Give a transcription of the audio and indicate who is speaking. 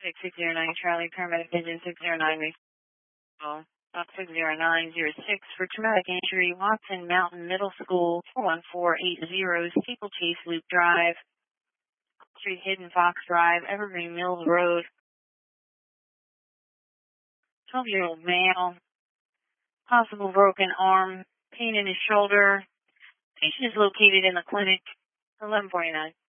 Speaker 1: 609 Charlie, paramedic vision 609, call. 60906 for traumatic injury, Watson Mountain Middle School, 41480, Steeplechase Loop Drive, Street Hidden Fox Drive, Evergreen Mills Road. 12-year-old male, possible broken arm, pain in his shoulder. Patient is located in the clinic, 1149.